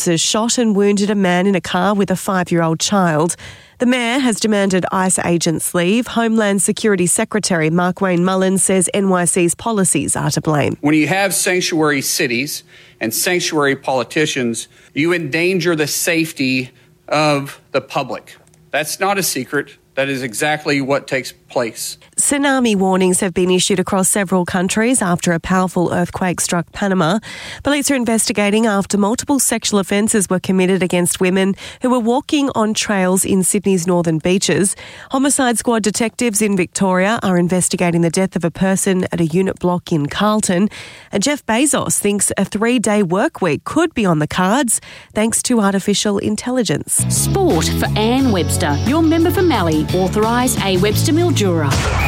has shot and wounded a man in a car with a 5-year-old child. The Mayor has demanded ICE agents leave. Homeland Security Secretary Mark Wayne Mullins says NYC's policies are to blame. When you have sanctuary cities and sanctuary politicians, you endanger the safety of the public. That's not a secret. That is exactly what takes place. Tsunami warnings have been issued across several countries after a powerful earthquake struck Panama. Police are investigating after multiple sexual offences were committed against women who were walking on trails in Sydney's northern beaches. Homicide Squad detectives in Victoria are investigating the death of a person at a unit block in Carlton. And Jeff Bezos thinks a 3-day work week could be on the cards thanks to artificial intelligence. Sport for Anne Webster, your member for Mallee, authorised A. Webster Mildura.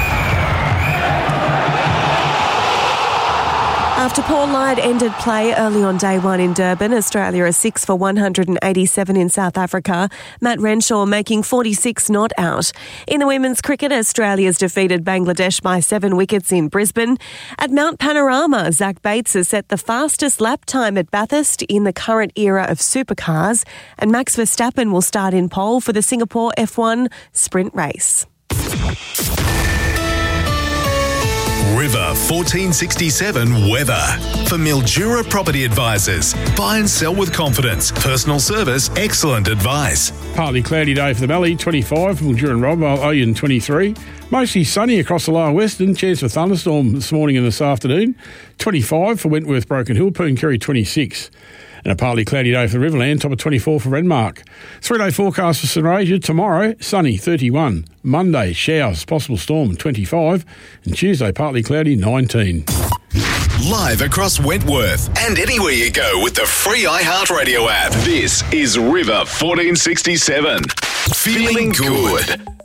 After Paul Lyde ended play early on day one in Durban, Australia are 6 for 187 in South Africa. Matt Renshaw making 46 not out. In the women's cricket, Australia's defeated Bangladesh by 7 wickets in Brisbane. At Mount Panorama, Zach Bates has set the fastest lap time at Bathurst in the current era of supercars. And Max Verstappen will start in pole for the Singapore F1 sprint race. River 1467 weather. For Mildura Property Advisors. Buy and sell with confidence. Personal service, excellent advice. Partly cloudy day for the Mallee, 25 for Mildura and Rob, Oyen 23. Mostly sunny across the lower western. Chance for thunderstorm this morning and this afternoon. 25 for Wentworth, Broken Hill, Pooncarie 26. And a partly cloudy day for the Riverland, top of 24 for Renmark. 3-day forecast for St Asia. Tomorrow, sunny, 31. Monday, showers, possible storm, 25. And Tuesday, partly cloudy, 19. Live across Wentworth and anywhere you go with the free iHeartRadio app. This is River 1467. Feeling good.